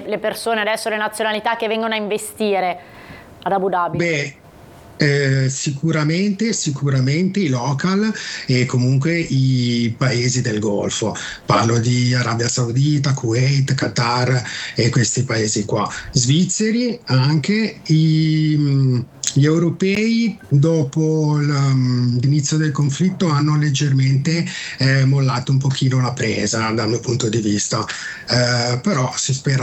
le persone adesso, le nazionalità che vengono a investire ad Abu Dhabi? Sicuramente i local e comunque i paesi del Golfo. Parlo di Arabia Saudita, Kuwait, Qatar e questi paesi qua. Svizzeri anche gli europei dopo l'inizio del conflitto hanno leggermente mollato un pochino la presa dal mio punto di vista. Però si spera